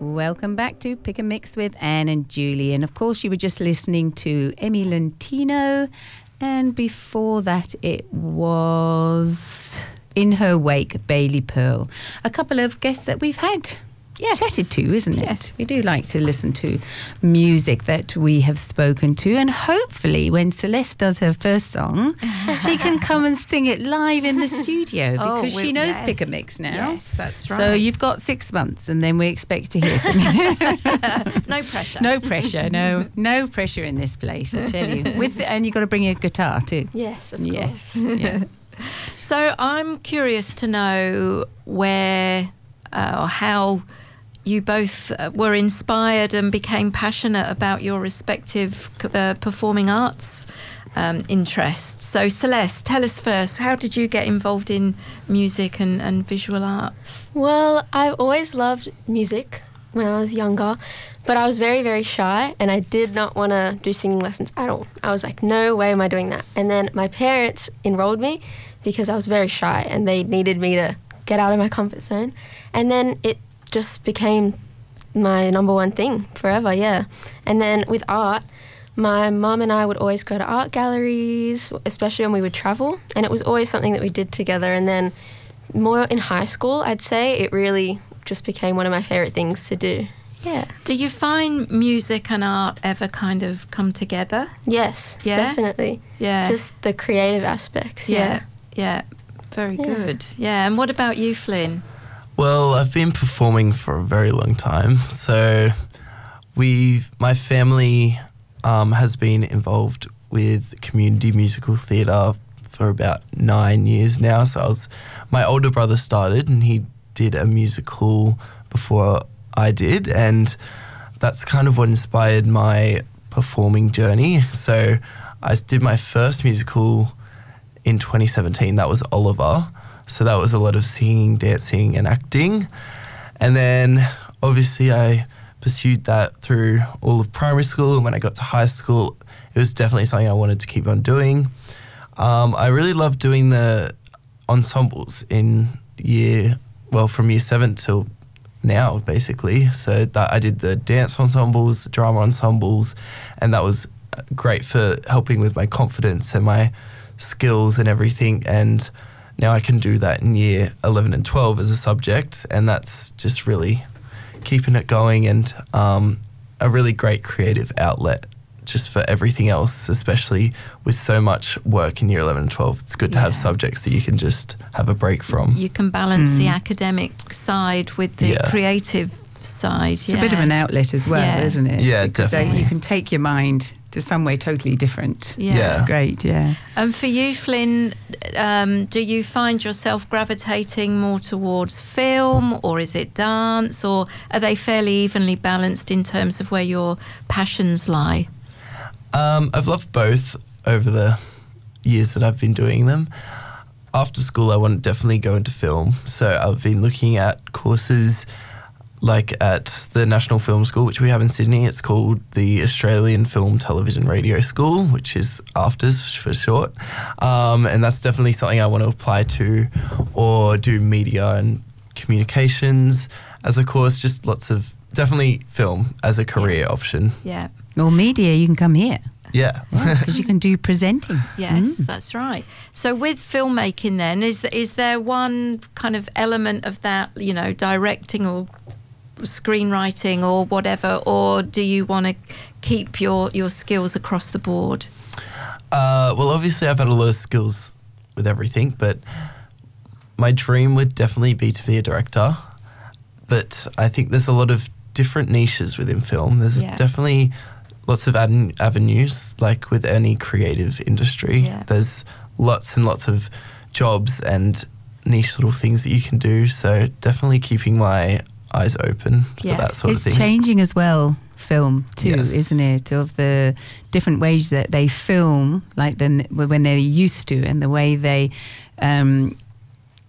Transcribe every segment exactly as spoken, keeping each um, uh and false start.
Welcome back to Pick a Mix with Anne and Julie. And of course, you were just listening to Emmy Lentino. And before that, it was In Her Wake, Bailey Pearl. A couple of guests that we've had. Yes. Chatted to, isn't it? Yes. We do like to listen to music that we have spoken to, and hopefully when Celeste does her first song, she can come and sing it live in the studio because oh, she knows yes. Pick a Mix now. Yes, that's right. So you've got six months and then we expect to hear from you. No pressure. No pressure, no no pressure in this place, I tell you. With And you've got to bring your guitar too. Yes, of Yes. course. Yeah. So I'm curious to know where uh, or how you both uh, were inspired and became passionate about your respective uh, performing arts um, interests. So Celeste, tell us first, how did you get involved in music and, and visual arts? Well, I've always loved music when I was younger, but I was very, very shy and I did not want to do singing lessons at all. I was like, no way am I doing that. And then my parents enrolled me because I was very shy and they needed me to get out of my comfort zone. And then it just became my number one thing forever, yeah. And then with art, my mum and I would always go to art galleries, especially when we would travel, and it was always something that we did together. And then more in high school, I'd say, it really just became one of my favourite things to do. Yeah. Do you find music and art ever kind of come together? Yes, Yeah? definitely. Yeah. Just the creative aspects, yeah. Yeah. Very Yeah. good. Yeah. And what about you, Flynn? Well, I've been performing for a very long time. So we, my family um, has been involved with community musical theatre for about nine years now. So I was, my older brother started and he did a musical before I did, and that's kind of what inspired my performing journey. So I did my first musical in twenty seventeen. That was Oliver. So that was a lot of singing, dancing and acting. And then obviously I pursued that through all of primary school, and when I got to high school, it was definitely something I wanted to keep on doing. Um, I really loved doing the ensembles in year, well, from year seven till now, basically. So that I did the dance ensembles, the drama ensembles, and that was great for helping with my confidence and my skills and everything. And now I can do that in year eleven and twelve as a subject, and that's just really keeping it going and um, a really great creative outlet just for everything else, especially with so much work in year eleven and twelve. It's good to Yeah. have subjects that you can just have a break from. You can balance Mm. the academic side with the Yeah. creative side. It's a bit of an outlet as well, Yeah. isn't it? Yeah, because uh, definitely. you can take your mind to somewhere totally different. Yeah. Yeah. It's great, yeah. And for you, Flynn, um, do you find yourself gravitating more towards film, or is it dance, or are they fairly evenly balanced in terms of where your passions lie? Um, I've loved both over the years that I've been doing them. After school, I want to definitely go into film. So I've been looking at courses like at the National Film School, which we have in Sydney. It's called the Australian Film, Television, Radio School, which is AFTRS for short. Um, and that's definitely something I want to apply to, or do media and communications as a course, just lots of, definitely film as a career option. Yeah. Well, media, you can come here Yeah. because you can do presenting. Yes, Mm. that's right. So with filmmaking then, is is there one kind of element of that, you know, directing or screenwriting or whatever, or do you want to keep your, your skills across the board? Uh, well, obviously I've had a lot of skills with everything, but my dream would definitely be to be a director. But I think there's a lot of different niches within film. There's Yeah. definitely lots of ad- avenues, like with any creative industry. Yeah. There's lots and lots of jobs and niche little things that you can do. So definitely keeping my eyes open for Yeah. that sort It's of thing. changing as well, film too, Yes. isn't it? Of the different ways that they film, like then when they're used to, and the way they um,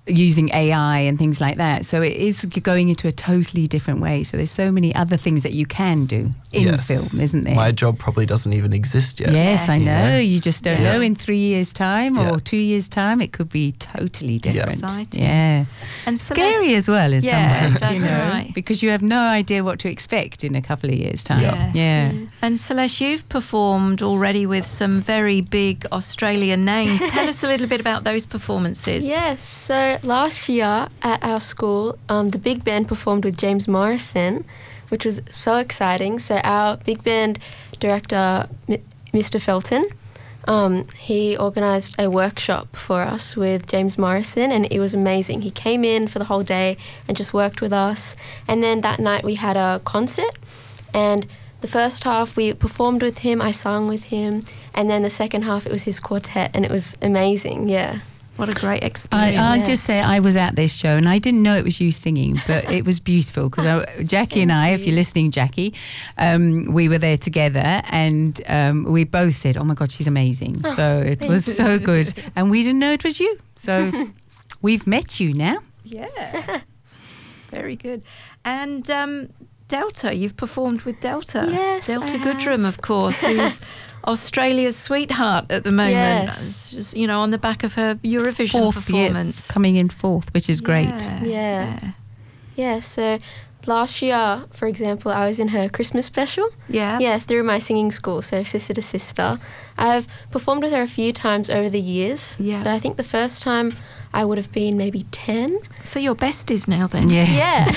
using A I and things like that. So it is going into a totally different way. So there's so many other things that you can do in Yes. film, isn't there? My job probably doesn't even exist yet. Yes, I Yes. know. Yeah. You just don't Yeah. know. In three years' time or Yeah. two years' time, it could be totally different. Exciting. Yeah. And Scary as well in Yeah, some ways, that's you know, right. because you have no idea what to expect in a couple of years' time. Yeah. Yeah. And Celeste, you've performed already with some very big Australian names. Tell us a little bit about those performances. Yes, so last year at our school, um, the big band performed with James Morrison, which was so exciting. So our big band director, M- Mister Felton, um, he organised a workshop for us with James Morrison, and it was amazing. He came in for the whole day and just worked with us. And then that night we had a concert, and the first half we performed with him, I sang with him, and then the second half it was his quartet, and it was amazing, yeah. What a great I, experience. I'll Yes. just say I was at this show and I didn't know it was you singing, but it was beautiful because Jackie and I, if you're listening, Jackie, um, we were there together and um, we both said, oh my God, she's amazing. So it was so good. And we didn't know it was you. So we've met you now. Yeah. Very good. And um, Delta, you've performed with Delta. Yes, Delta I Goodrum, have. of course, who's Australia's sweetheart at the moment. Yes. It's just, you know, on the back of her Eurovision Fourth, yeah, performance. coming in fourth, which is great. Yeah. Yeah. Yeah, so last year, for example, I was in her Christmas special. Yeah. Yeah, through my singing school, so Sister to Sister. I've performed with her a few times over the years. Yeah. So I think the first time I would have been maybe ten. So you're besties now then? Yeah.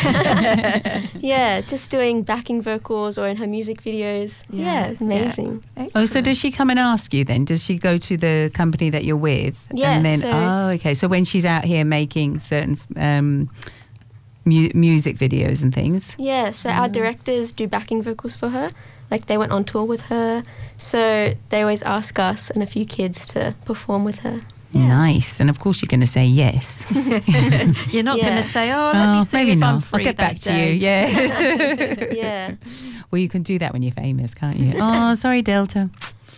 Yeah. Yeah, just doing backing vocals or in her music videos. Yeah, Yeah, it's amazing. Oh, so Excellent. does she come and ask you then? Does she go to the company that you're with? Yeah, And then, so- oh, okay. So when she's out here making certain um, mu- music videos and things. Yeah, so our directors do backing vocals for her. Like they went on tour with her. So they always ask us and a few kids to perform with her. Yeah. Nice. And of course, you're going to say yes. You're not Yeah. going to say, oh, let me Oh, see maybe if not. I'm free I'll get that back to day. you. Yes. Yeah. Well, you can do that when you're famous, can't you? Oh, sorry, Delta.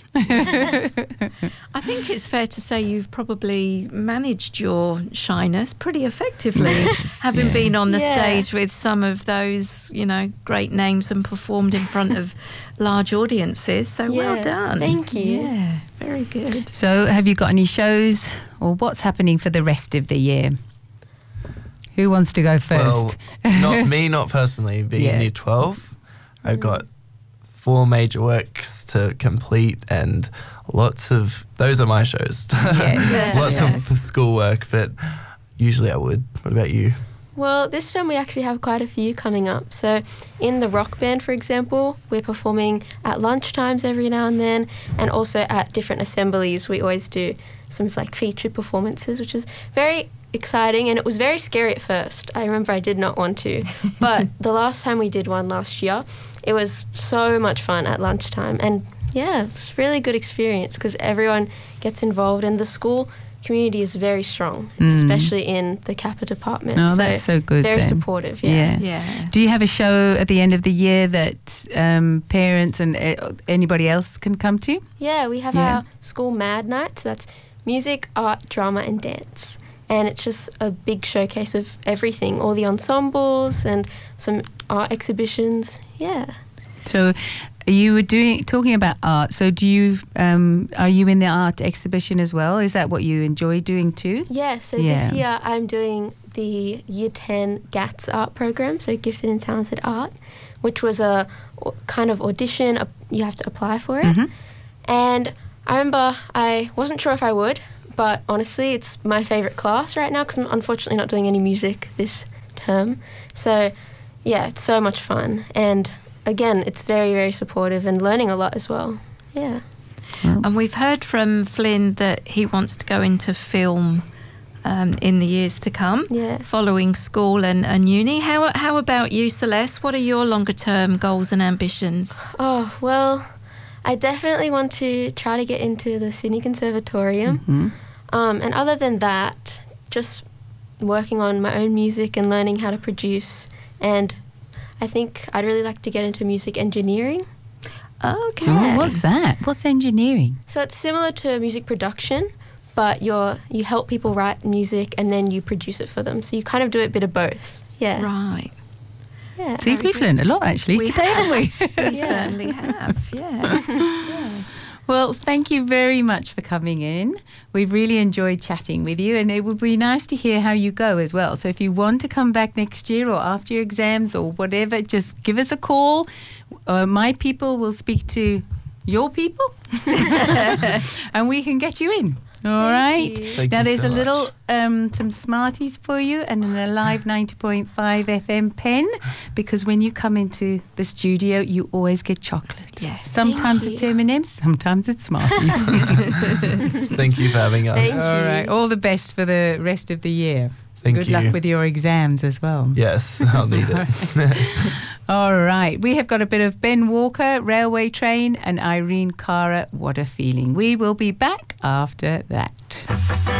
I think it's fair to say you've probably managed your shyness pretty effectively, having yeah. been on the Yeah. stage with some of those, you know, great names and performed in front of large audiences. So well Yeah, done. thank you. Yeah, very good. So, have you got any shows or what's happening for the rest of the year? Who wants to go first? Well, not me, not personally. Being Yeah. in year twelve, I've got four major works to complete and lots of those are my shows. Yeah. lots Yeah. of schoolwork, but usually I would. What about you? Well, this time we actually have quite a few coming up. So, in the rock band, for example, we're performing at lunchtimes every now and then, and also at different assemblies. We always do some like featured performances, which is very exciting, and it was very scary at first. I remember I did not want to, but the last time we did one last year, it was so much fun at lunchtime, and yeah, it was a really good experience because everyone gets involved, and the school community is very strong, Mm. especially in the Kappa department. Oh, that's so good Very then. supportive, yeah. Yeah. Do you have a show at the end of the year that um, parents and uh, anybody else can come to? Yeah, we have Yeah. our school Mad Night, so that's music, art, drama, and dance. And it's just a big showcase of everything, all the ensembles and some art exhibitions. Yeah. So, you were doing talking about art. So, do you um, are you in the art exhibition as well? Is that what you enjoy doing too? Yeah, so Yeah. this year I'm doing the Year ten GATS art program, so Gifted and Talented Art, which was a o- kind of audition. uh, You have to apply for it. Mhm. And I remember I wasn't sure if I would, but honestly, it's my favourite class right now because I'm unfortunately not doing any music this term. So, yeah, it's so much fun. And again, it's very, very supportive and learning a lot as well. Yeah. And we've heard from Flynn that he wants to go into film um, in the years to come, Yeah. following school and, and uni. How, how about you, Celeste? What are your longer term goals and ambitions? Oh, well, I definitely want to try to get into the Sydney Conservatorium. Mhm. Um, and other than that, just working on my own music and learning how to produce. And I think I'd really like to get into music engineering. Okay. Oh, Yeah. what's that? What's engineering? So it's similar to music production, but you're you help people write music and then you produce it for them. So you kind of do a bit of both. Yeah. Right. Yeah. See, we've learned a lot actually We today, haven't we? We certainly have. Yeah. yeah. Well, thank you very much for coming in. We've really enjoyed chatting with you, and it would be nice to hear how you go as well. So if you want to come back next year or after your exams or whatever, just give us a call. Uh, my people will speak to your people and we can get you in. All Thank right. you. Thank now you there's so a much. little um, some Smarties for you and an Alive ninety point five F M pen, because when you come into the studio you always get chocolate. Yes. Sometimes Thank it's you. M and M's, sometimes it's Smarties. Thank you for having us. Thank All you. right. All the best for the rest of the year. Thank Good you. luck with your exams as well. Yes, I'll need it. All right. We have got a bit of Ben Walker, Railway Train, and Irene Cara, What a Feeling. We will be back after that.